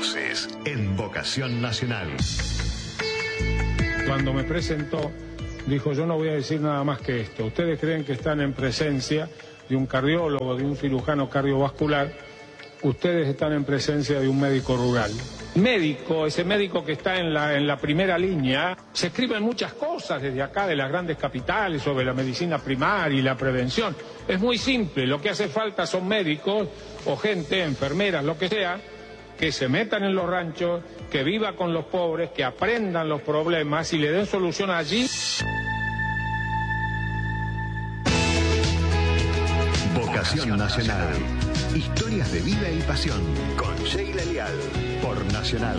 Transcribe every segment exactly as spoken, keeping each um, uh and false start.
Voces en Vocación Nacional. Cuando me presentó, dijo: yo no voy a decir nada más que esto. Ustedes creen que están en presencia de un cardiólogo, de un cirujano cardiovascular. Ustedes están en presencia de un médico rural. Médico, ese médico que está en la, en la primera línea. Se escriben muchas cosas desde acá, de las grandes capitales, sobre la medicina primaria y la prevención. Es muy simple, lo que hace falta son médicos o gente, enfermeras, lo que sea, que se metan en los ranchos, que viva con los pobres, que aprendan los problemas y le den solución allí. Vocación Nacional. Historias de vida y pasión. Con Sheila Leal. Por Nacional.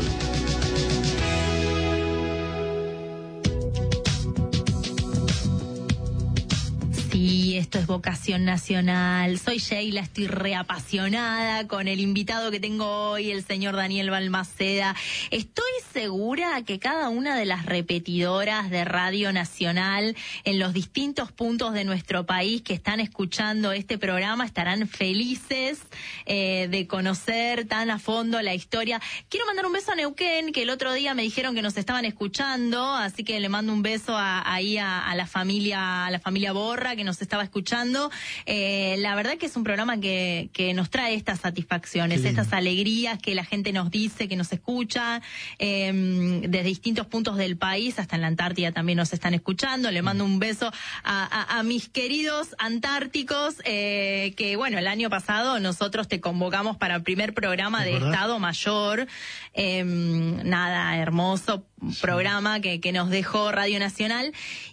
Sí, esto es Vocación Nacional. Soy Sheila, estoy reapasionada con el invitado que tengo hoy, el señor Daniel Balmaceda. Estoy segura que cada una de las repetidoras de Radio Nacional en los distintos puntos de nuestro país que están escuchando este programa estarán felices eh, de conocer tan a fondo la historia. Quiero mandar un beso a Neuquén, que el otro día me dijeron que nos estaban escuchando, así que le mando un beso a, ahí a, a la familia, a la familia Borra, que nos estaba escuchando. Eh, la verdad que es un programa que, que nos trae estas satisfacciones, sí, estas alegrías que la gente nos dice, que nos escucha, eh, desde distintos puntos del país, hasta en la Antártida también nos están escuchando. Le mando un beso a, a, a mis queridos antárticos, eh, que bueno, el año pasado nosotros te convocamos para el primer programa de Estado Mayor. Eh, nada, hermoso programa que, que nos dejó Radio Nacional.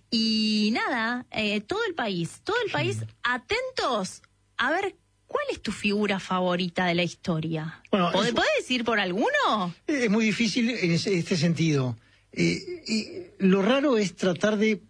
Y nada, eh, todo el país, todo el país atentos a ver cuál es tu figura favorita de la historia. Bueno, ¿Podés, es, ¿podés decir por alguno? Es muy difícil en ese, este sentido. Eh, eh, lo raro es tratar de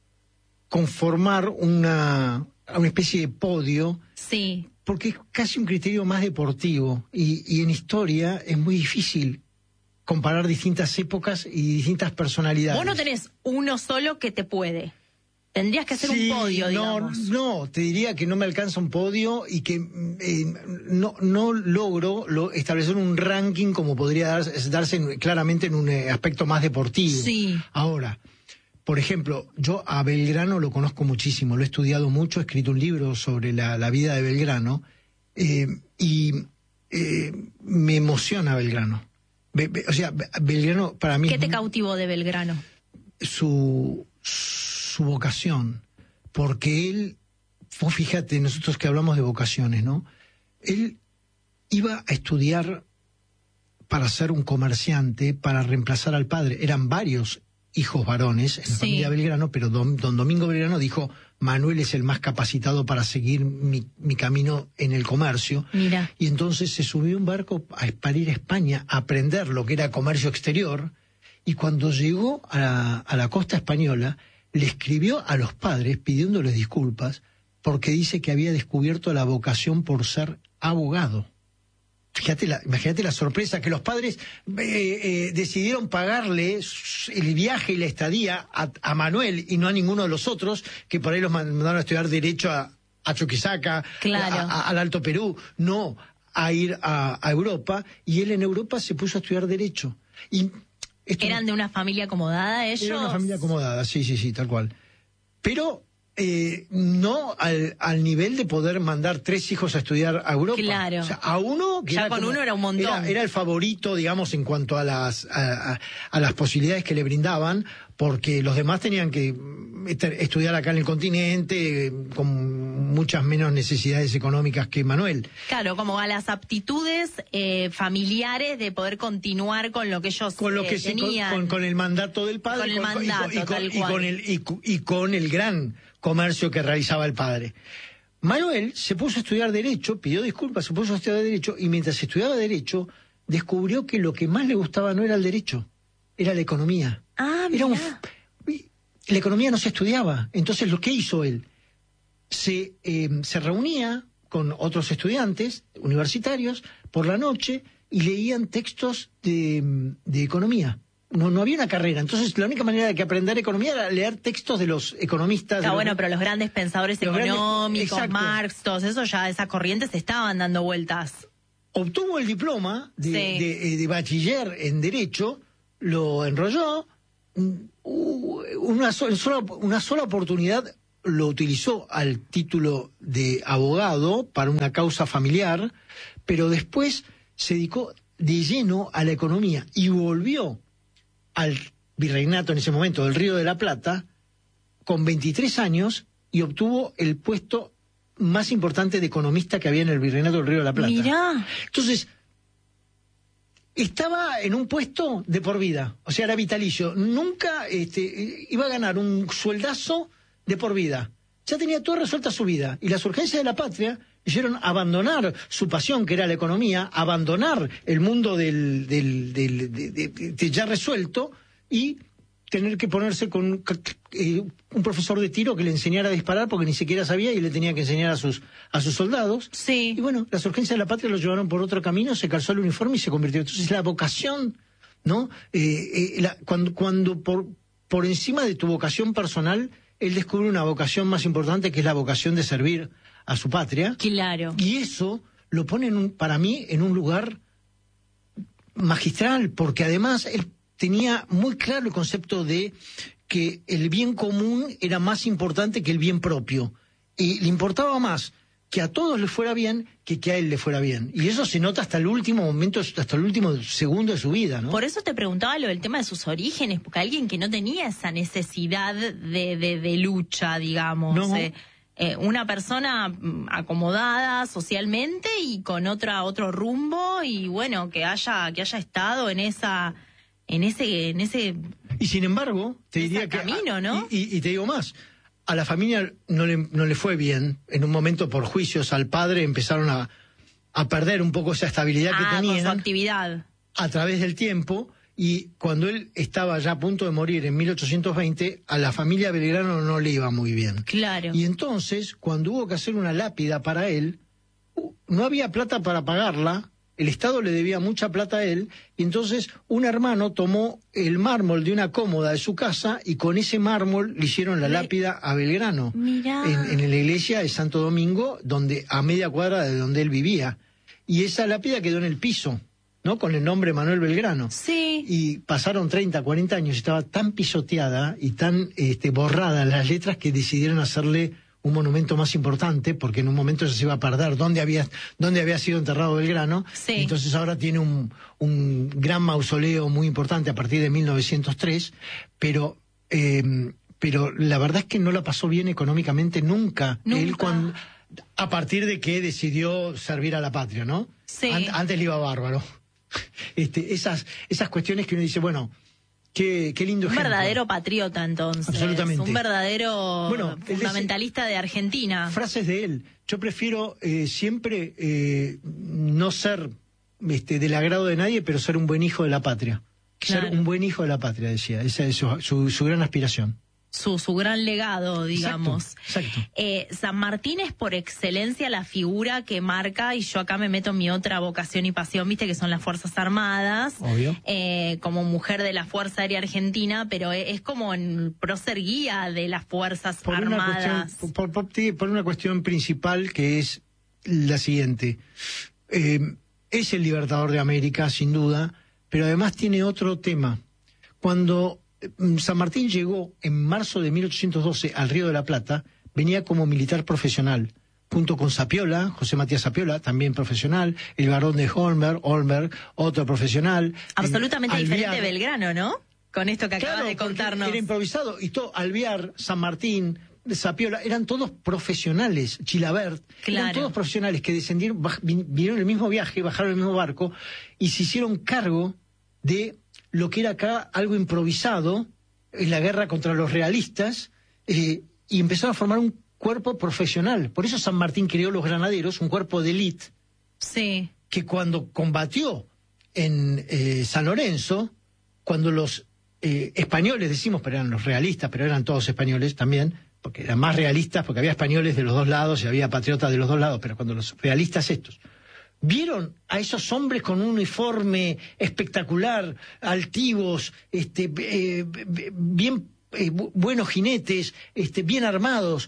conformar una, una especie de podio. Sí. Porque es casi un criterio más deportivo. Y, y en historia es muy difícil comparar distintas épocas y distintas personalidades. Vos no tenés uno solo que te puede. Tendrías que hacer sí, un podio, digamos. No, no, te diría que no me alcanza un podio y que eh, no, no logro lo, establecer un ranking como podría darse, darse en, claramente en un aspecto más deportivo. Sí. Ahora, por ejemplo, yo a Belgrano lo conozco muchísimo, lo he estudiado mucho, he escrito un libro sobre la, la vida de Belgrano, eh, y eh, me emociona Belgrano. Be, be, o sea, Belgrano para mí... ¿Qué te cautivó de Belgrano? Su, su vocación, porque él, vos fíjate, nosotros que hablamos de vocaciones, ¿no? Él iba a estudiar para ser un comerciante, para reemplazar al padre. Eran varios hijos varones en la sí. familia Belgrano, pero don, don Domingo Belgrano dijo: Manuel es el más capacitado para seguir mi, mi camino en el comercio. Mira. Y entonces se subió a un barco a, para ir a España a aprender lo que era comercio exterior, y cuando llegó a la, a la costa española le escribió a los padres pidiéndoles disculpas porque dice que había descubierto la vocación por ser abogado. Fíjate la, imagínate la sorpresa, que los padres eh, eh, decidieron pagarle el viaje y la estadía a, a Manuel y no a ninguno de los otros, que por ahí los mandaron a estudiar Derecho a, a Chuquisaca, claro. a, a, al Alto Perú, no a ir a, a Europa, y él en Europa se puso a estudiar Derecho. Y esto, ¿eran de una familia acomodada ellos? Era una familia acomodada, sí, sí, sí, tal cual. Pero... Eh, no al, al nivel de poder mandar tres hijos a estudiar a Europa. Claro. O sea, a uno... Que ya era con como, uno era un montón. Era, era el favorito, digamos, en cuanto a las, a, a, a las posibilidades que le brindaban, porque los demás tenían que estudiar acá en el continente con muchas menos necesidades económicas que Manuel. Claro, como a las aptitudes eh, familiares de poder continuar con lo que ellos con lo que eh, sí, tenían. Con, con, con el mandato del padre. Con el con, mandato, y, con, tal y, cual. con el, y, y con el gran comercio que realizaba el padre. Manuel se puso a estudiar Derecho, pidió disculpas, se puso a estudiar Derecho, y mientras estudiaba Derecho, descubrió que lo que más le gustaba no era el Derecho, era la economía. Ah, era un, la economía no se estudiaba. Entonces, ¿lo que hizo él? Se, eh, se reunía con otros estudiantes universitarios por la noche y leían textos de, de economía. No, no había una carrera, entonces la única manera de que aprender economía era leer textos de los economistas. Está los... bueno, pero los grandes pensadores los económicos, grandes... Marx, todos esos, ya esas corrientes estaban dando vueltas. obtuvo el diploma de, Sí. de, de bachiller en Derecho, lo enrolló, una sola, una sola oportunidad lo utilizó al título de abogado para una causa familiar, pero después se dedicó de lleno a la economía y volvió al virreinato en ese momento del Río de la Plata con veintitrés años y obtuvo el puesto más importante de economista que había en el virreinato del Río de la Plata. Mirá. Entonces, estaba en un puesto de por vida, o sea, era vitalicio. Nunca este, iba a ganar un sueldazo de por vida. Ya tenía toda resuelta su vida. Y las urgencias de la patria hicieron abandonar su pasión, que era la economía, abandonar el mundo del, del, del, de, de, de ya resuelto y tener que ponerse con eh, un profesor de tiro que le enseñara a disparar porque ni siquiera sabía y le tenía que enseñar a sus a sus soldados. Sí. Y bueno, las urgencias de la patria lo llevaron por otro camino, se calzó el uniforme y se convirtió. Entonces la vocación, ¿no? Eh, eh, la, cuando cuando por, por encima de tu vocación personal, él descubre una vocación más importante que es la vocación de servir a su patria. Claro. Y eso lo pone en un, para mí en un lugar magistral, porque además él tenía muy claro el concepto de que el bien común era más importante que el bien propio. Y le importaba más que a todos les fuera bien que que a él le fuera bien. Y eso se nota hasta el último momento, hasta el último segundo de su vida, ¿no? Por eso te preguntaba lo del tema de sus orígenes, porque alguien que no tenía esa necesidad de, de, de lucha, digamos. No. Eh, eh, una persona mm, acomodada socialmente y con otra otro rumbo, y bueno, que haya que haya estado en esa en ese en ese Y sin embargo, te ese diría que... camino, ¿no? Y, y, y te digo más, a la familia no le, no le fue bien. En un momento, por juicios al padre, empezaron a, a perder un poco esa estabilidad ah, que con su tenían actividad. a través del tiempo. Y cuando él estaba ya a punto de morir en mil ochocientos veinte, a la familia Belgrano no le iba muy bien. Claro. Y entonces, cuando hubo que hacer una lápida para él, no había plata para pagarla. El Estado le debía mucha plata a él, y entonces un hermano tomó el mármol de una cómoda de su casa y con ese mármol le hicieron la Le- lápida a Belgrano. Mirá. En, en la iglesia de Santo Domingo, donde a media cuadra de donde él vivía. Y esa lápida quedó en el piso, ¿no? Con el nombre Manuel Belgrano. Sí. Y pasaron treinta, cuarenta años y estaba tan pisoteada y tan este, borrada las letras que decidieron hacerle un monumento más importante, porque en un momento ya se iba a perder dónde había, dónde había sido enterrado Belgrano. Sí. Entonces ahora tiene un, un gran mausoleo muy importante a partir de mil novecientos tres, pero, eh, pero la verdad es que no la pasó bien económicamente nunca. Nunca. Él cuando, a partir de que decidió servir a la patria, ¿no? Sí. An- antes le iba bárbaro. Este, esas, esas cuestiones que uno dice, bueno, qué, qué lindo Un ejemplo. verdadero patriota, entonces. Absolutamente. Un verdadero Bueno, él fundamentalista de Argentina. Frases de él. Yo prefiero eh, siempre eh, no ser este, del agrado de nadie, pero ser un buen hijo de la patria. Claro. Ser un buen hijo de la patria, decía. Esa es su, su, su gran aspiración. Su, su gran legado, digamos. Exacto, exacto. Eh, San Martín es por excelencia la figura que marca, y yo acá me meto en mi otra vocación y pasión, viste, que son las Fuerzas Armadas. Obvio. Eh, como mujer de la Fuerza Aérea Argentina, pero es, es como el prócer guía de las Fuerzas Por una, Armadas. cuestión, por, por- sí, por una cuestión principal, que es la siguiente. Eh, es el libertador de América, sin duda, pero además tiene otro tema. Cuando eh, San Martín llegó en marzo de mil ochocientos doce al Río de la Plata, venía como militar profesional, junto con Sapiola, José Matías Sapiola, también profesional, el barón de Holmberg, Holmberg, otro profesional. Absolutamente eh, diferente Alvear. Belgrano, ¿no? Con esto que acabas Claro, de porque contarnos. era improvisado. Y todo, Alvear, San Martín, Sapiola, eran todos profesionales. Chilabert, Claro. eran todos profesionales que descendieron, baj- vin- vinieron el mismo viaje, bajaron el mismo barco y se hicieron cargo de lo que era acá algo improvisado en la guerra contra los realistas, eh, y empezaron a formar un cuerpo profesional. Por eso San Martín creó los granaderos, un cuerpo de élite Sí. que cuando combatió en eh, San Lorenzo, cuando los eh, españoles, decimos, pero eran los realistas, pero eran todos españoles también, porque eran más realistas, porque había españoles de los dos lados y había patriotas de los dos lados, pero cuando los realistas estos vieron a esos hombres con un uniforme espectacular, altivos, este, eh, bien eh, bu- buenos jinetes, este, bien armados,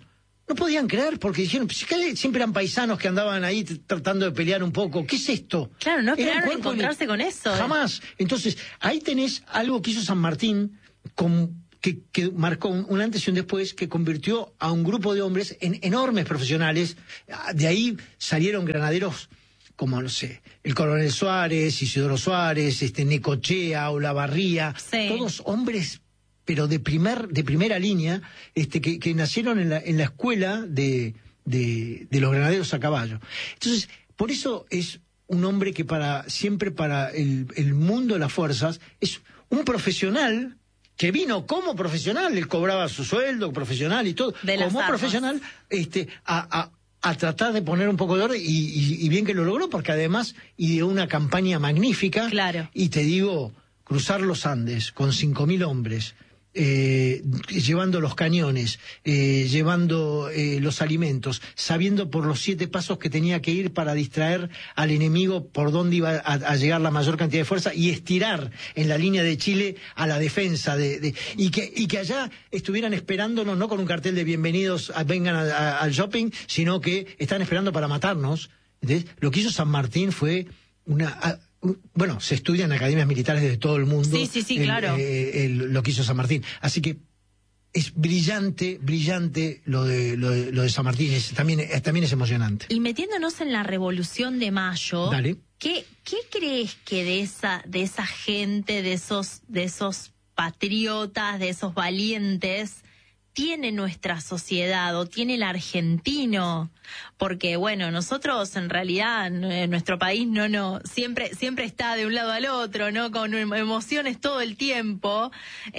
no podían creer, porque dijeron, pues, siempre eran paisanos que andaban ahí tratando de pelear un poco. ¿Qué es esto? Claro, no Era un esperaron cuerpo encontrarse de... con eso. Jamás. Entonces, ahí tenés algo que hizo San Martín, con, que, que marcó un, un antes y un después, que convirtió a un grupo de hombres en enormes profesionales. De ahí salieron granaderos como, no sé, el Coronel Suárez, Isidoro Suárez, este Necochea, Olavarría, sí. Todos hombres, pero de primer, de primera línea, este, que, que nacieron en la, en la escuela de, de, de los granaderos a caballo. Entonces, por eso es un hombre que para, siempre para el, el mundo de las fuerzas, es un profesional que vino como profesional, él cobraba su sueldo profesional y todo, como profesional, este, a, a a tratar de poner un poco de orden, y, y, y bien que lo logró, porque además ideó una campaña magnífica. Claro. Y te digo, cruzar los Andes con cinco mil hombres, eh, llevando los cañones, eh, llevando eh, los alimentos, sabiendo por los siete pasos que tenía que ir para distraer al enemigo por dónde iba a, a llegar la mayor cantidad de fuerza, y estirar en la línea de Chile a la defensa de, de y que y que allá estuvieran esperándonos, no con un cartel de bienvenidos, a, vengan a, a, al shopping, sino que están esperando para matarnos. Entonces, lo que hizo San Martín fue una... A, bueno, se estudia en academias militares de todo el mundo. Sí, sí, sí, el, claro. Eh, el, lo que hizo San Martín. Así que es brillante, brillante lo de, lo de, lo de San Martín. Es, también, es, también es emocionante. Y metiéndonos en la Revolución de Mayo, Dale. ¿qué, qué crees que de esa, de esa gente, de esos, de esos patriotas, de esos valientes, tiene nuestra sociedad o tiene el argentino? Porque bueno, nosotros en realidad en nuestro país no no siempre siempre está de un lado al otro, no, con emociones todo el tiempo,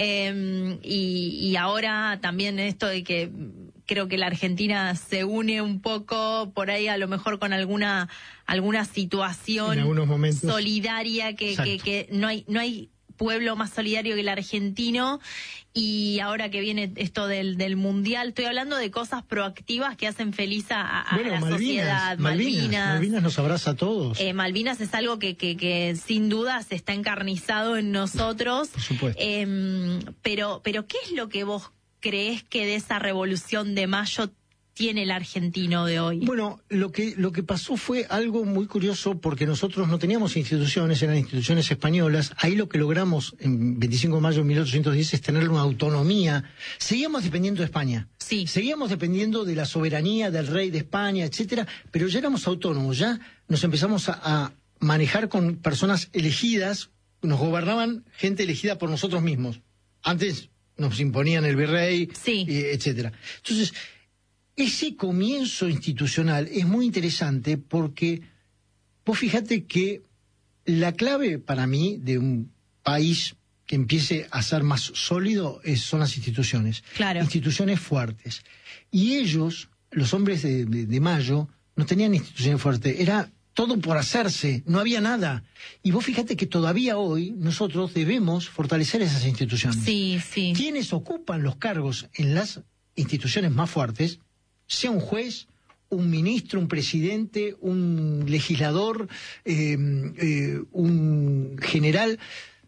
eh, y, y ahora también esto de que creo que la Argentina se une un poco por ahí a lo mejor con alguna alguna situación en algunos momentos solidaria que, que que no hay no hay pueblo más solidario que el argentino. Y ahora que viene esto del, del mundial, estoy hablando de cosas proactivas que hacen feliz a, a bueno, la Malvinas, sociedad. Malvinas, Malvinas. Malvinas nos abraza a todos. Eh, Malvinas es algo que, que, que sin duda se está encarnizado en nosotros. Por supuesto. Eh, pero, pero, ¿qué es lo que vos creés que de esa Revolución de Mayo tiene el argentino de hoy? Bueno, lo que lo que pasó fue algo muy curioso, porque nosotros no teníamos instituciones, eran instituciones españolas. Ahí lo que logramos en veinticinco de mayo de mil ochocientos diez es tener una autonomía. Seguíamos dependiendo de España. Sí. Seguíamos dependiendo de la soberanía del rey de España, etcétera, pero ya éramos autónomos, ya nos empezamos a, a manejar con personas elegidas, nos gobernaban gente elegida por nosotros mismos. Antes nos imponían el virrey, sí. eh, etcétera. Entonces, ese comienzo institucional es muy interesante, porque vos fíjate que la clave para mí de un país que empiece a ser más sólido es, son las instituciones. Claro. Instituciones fuertes. Y ellos, los hombres de, de, de Mayo, no tenían instituciones fuertes. Era todo por hacerse, no había nada. Y vos fíjate que todavía hoy nosotros debemos fortalecer esas instituciones. Sí, sí. Quienes ocupan los cargos en las instituciones más fuertes, sea un juez, un ministro, un presidente, un legislador, eh, eh, un general,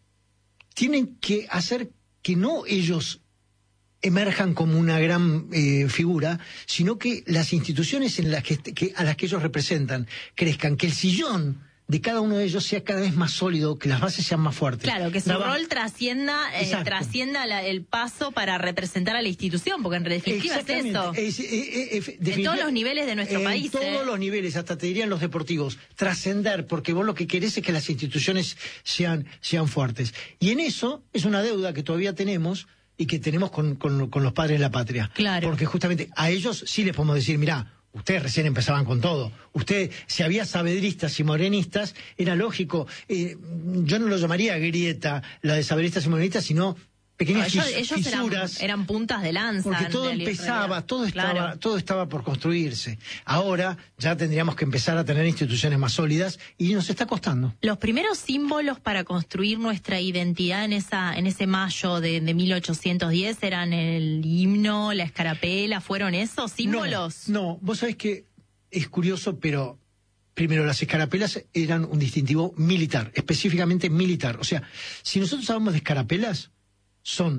tienen que hacer que no ellos emerjan como una gran eh, figura, sino que las instituciones en las que, que, a las que ellos representan crezcan, que el sillón de cada uno de ellos sea cada vez más sólido, que las bases sean más fuertes. Claro, que su no, rol trascienda eh, trascienda la, el paso para representar a la institución, porque en definitiva es eso. Es, es, es, es, en todos los niveles de nuestro en país. En todos eh. los niveles, hasta te dirían los deportivos, trascender, porque vos lo que querés es que las instituciones sean, sean fuertes. Y en eso es una deuda que todavía tenemos y que tenemos con, con, con los padres de la patria. Claro. Porque justamente a ellos sí les podemos decir, mirá, ustedes recién empezaban con todo. Usted, si había sabedristas y morenistas, era lógico. Eh, yo no lo llamaría grieta, la de sabedristas y morenistas, sino pequeñas no, ellos, ellos fisuras. Eran, eran puntas de lanza. Porque todo en empezaba, realidad. todo estaba, claro. todo estaba por construirse. Ahora ya tendríamos que empezar a tener instituciones más sólidas y nos está costando. Los primeros símbolos para construir nuestra identidad en esa, en ese mayo de, de mil ochocientos diez eran el himno, la escarapela, ¿fueron esos símbolos? No, no, vos sabés que es curioso, pero primero, las escarapelas eran un distintivo militar, específicamente militar. O sea, si nosotros hablamos de escarapelas, son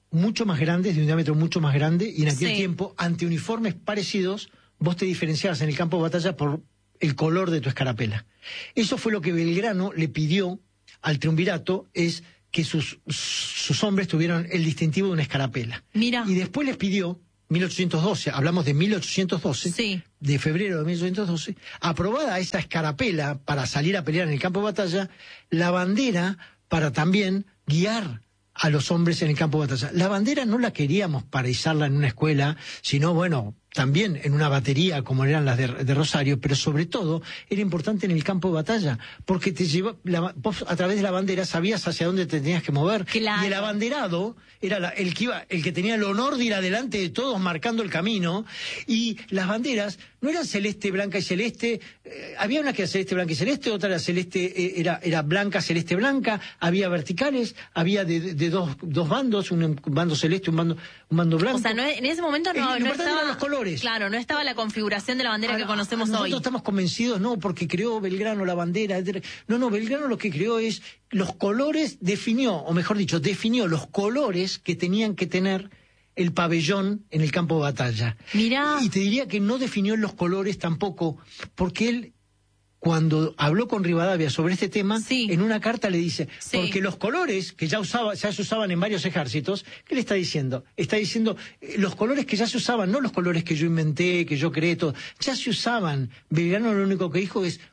mucho más grandes, de un diámetro mucho más grande, y en aquel Sí. tiempo, ante uniformes parecidos, vos te diferenciabas en el campo de batalla por el color de tu escarapela. Eso fue lo que Belgrano le pidió al triunvirato, es que sus, sus hombres tuvieran el distintivo de una escarapela. Mira. Y después les pidió, mil ochocientos doce, hablamos de mil ochocientos doce, Sí. de febrero de mil ochocientos doce, aprobada esa escarapela para salir a pelear en el campo de batalla, la bandera para también guiar a los hombres en el campo de batalla. La bandera no la queríamos para izarla en una escuela, sino, bueno, también en una batería como eran las de, de Rosario, pero sobre todo era importante en el campo de batalla, porque te lleva, la, vos a través de la bandera sabías hacia dónde te tenías que mover. Claro. Y el abanderado era la, el que iba, el que tenía el honor de ir adelante de todos marcando el camino, y las banderas no eran celeste, blanca y celeste, eh, había una que era celeste, blanca y celeste, otra era celeste, eh, era, era blanca, celeste, blanca, había verticales, había de, de, de dos, dos bandos, un bando celeste, un bando, un bando blanco. O sea, no, en ese momento no, Eh, lo no importante estaba eran los colores. Claro, no estaba la configuración de la bandera Ah, que conocemos nosotros hoy. estamos convencidos, no, porque creó Belgrano la bandera. No, no, Belgrano lo que creó es los colores, definió, o mejor dicho, definió los colores que tenían que tener el pabellón en el campo de batalla. Mirá. Y te diría que no definió los colores tampoco, porque él, cuando habló con Rivadavia sobre este tema, Sí. en una carta le dice, Sí. porque los colores que ya, usaba, ya se usaban en varios ejércitos, ¿qué le está diciendo? Está diciendo, eh, los colores que ya se usaban, no los colores que yo inventé, que yo creé, todo, ya se usaban. Belgrano lo único que dijo es,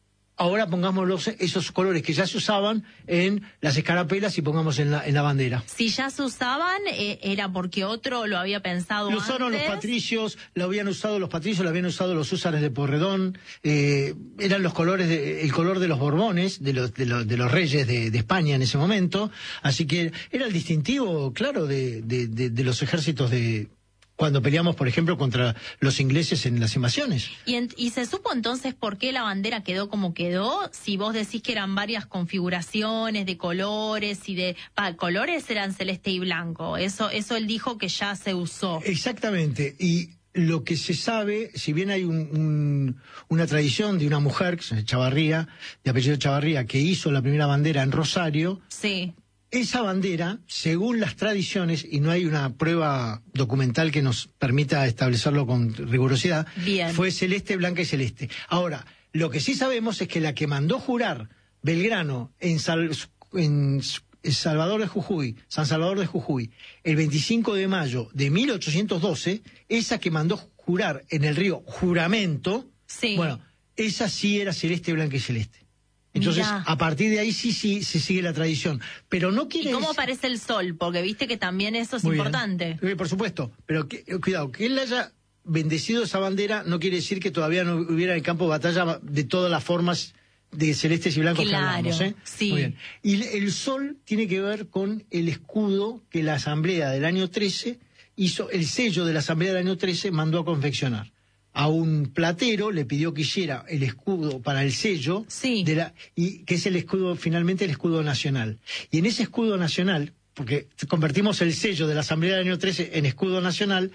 ahora pongamos los, esos colores que ya se usaban en las escarapelas y pongamos en la, en la bandera. Si ya se usaban, eh, era porque otro lo había pensado Lo usaron los antes. patricios, lo habían usado los patricios, lo habían usado los húsares de Porredón, eh, eran los colores, de, el color de los Borbones, de los, de los, de los reyes de, de España en ese momento, así que era el distintivo, claro, de, de, de, de los ejércitos de... cuando peleamos, por ejemplo, contra los ingleses en las invasiones. Y, en- y se supo entonces por qué la bandera quedó como quedó, si vos decís que eran varias configuraciones de colores y de... Pa, colores eran celeste y blanco, eso, eso él dijo que ya se usó. Exactamente, y lo que se sabe, si bien hay un, un, una tradición de una mujer, que se llama Chavarría, de apellido Chavarría, que hizo la primera bandera en Rosario, Sí. esa bandera, según las tradiciones, y no hay una prueba documental que nos permita establecerlo con rigurosidad, Bien. fue celeste, blanca y celeste. Ahora, lo que sí sabemos es que la que mandó jurar Belgrano en, Sal- en Salvador de Jujuy, San Salvador de Jujuy, el veinticinco de mayo de mil ochocientos doce, esa que mandó jurar en el río Juramento, Sí. bueno, esa sí era celeste, blanca y celeste. Entonces, Mirá. a partir de ahí sí, sí se sigue la tradición. Pero no quiere ¿Y cómo decir- aparece el sol? Porque viste que también eso es Muy bien. importante. Eh, por supuesto, pero que- eh, cuidado, que él haya bendecido esa bandera no quiere decir que todavía no hubiera en el campo de batalla de todas las formas de celestes y blancos Claro, que hablamos, ¿eh? sí. Muy bien. Y el- el sol tiene que ver con el escudo que la Asamblea del año trece hizo, el sello de la Asamblea del año trece mandó a confeccionar. A un platero le pidió que hiciera el escudo para el sello, Sí. de la, y que es el escudo, finalmente el escudo nacional. Y en ese escudo nacional, porque convertimos el sello de la Asamblea del año trece en escudo nacional,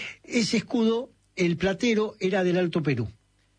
ese escudo, el platero era del Alto Perú,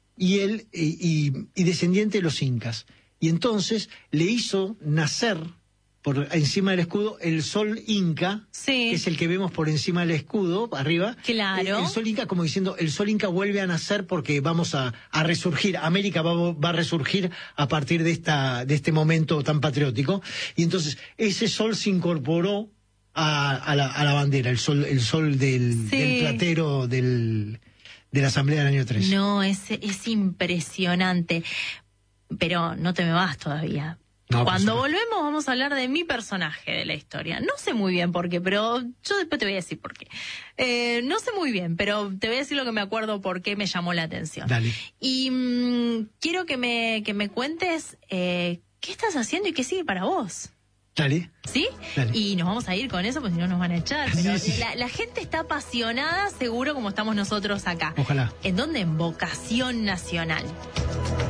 y él y, y- y descendiente de los incas. Y entonces le hizo nacer por encima del escudo el sol inca, Sí. que es el que vemos por encima del escudo, arriba. Claro. El, el sol inca, como diciendo, el sol inca vuelve a nacer porque vamos a, a resurgir, América va, va a resurgir a partir de, esta, de este momento tan patriótico. Y entonces ese sol se incorporó a, a, la, a la bandera, el sol, el sol del, Sí. del platero del, de la Asamblea del año trece. No, es, es impresionante. Pero no te me vas todavía. No, Cuando por supuesto. volvemos vamos a hablar de mi personaje de la historia. No sé muy bien por qué, pero yo después te voy a decir por qué. Eh, no sé muy bien, pero te voy a decir lo que me acuerdo por qué me llamó la atención. Dale. Y mm, quiero que me, que me cuentes eh, qué estás haciendo y qué sigue para vos. Dale. ¿Sí? Dale. Y nos vamos a ir con eso, porque si no nos van a echar. Pero Sí, sí. La, la gente está apasionada, seguro, como estamos nosotros acá. Ojalá. ¿En dónde? En Vocación Nacional.